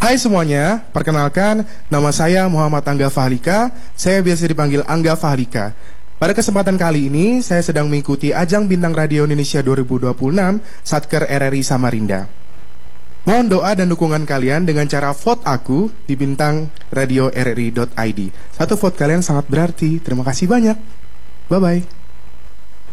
Hai semuanya, perkenalkan nama saya Muhammad Angga Fahlika. Saya biasa dipanggil Angga Fahlika. Pada kesempatan kali ini, saya sedang mengikuti ajang Bintang Radio Indonesia 2026 Satker RRI Samarinda. Mohon doa dan dukungan kalian dengan cara vote aku di bintang radio rri.id. Satu vote kalian sangat berarti. Terima kasih banyak. Bye-bye.